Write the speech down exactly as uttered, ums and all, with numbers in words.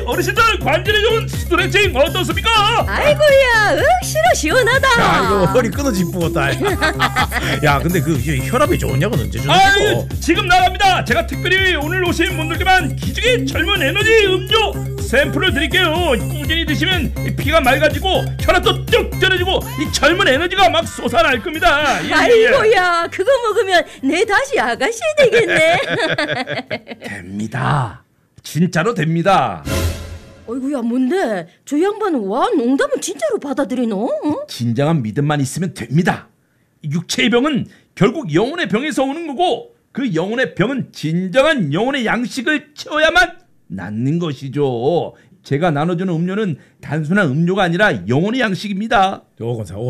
어르신들 관절에 좋은 스트레칭 어떻습니까? 아이고야, 억시로 시원하다. 야, 이거 허리 끊어지 쁘겠다. 야, 근데 그 혈압이 좋은 약은 언제 주는 거고? 지금 나갑니다. 제가 특별히 오늘 오신 분들께만 기적의 젊은 에너지 음료 샘플을 드릴게요. 꾸준히 드시면 피가 맑아지고 혈압도 뚝 떨어지고 이 젊은 에너지가 막 솟아날 겁니다. 예, 아이고야, 그거 먹으면 내 다시 아가씨 되겠네. 됩니다. 진짜로 됩니다. 어이구야, 뭔데? 저 양반은 와 농담을 진짜로 받아들이노? 응? 진정한 믿음만 있으면 됩니다. 육체의 병은 결국 영혼의 병에서 오는 거고 그 영혼의 병은 진정한 영혼의 양식을 채워야만 낫는 것이죠. 제가 나눠주는 음료는 단순한 음료가 아니라 영혼의 양식입니다. 요건 사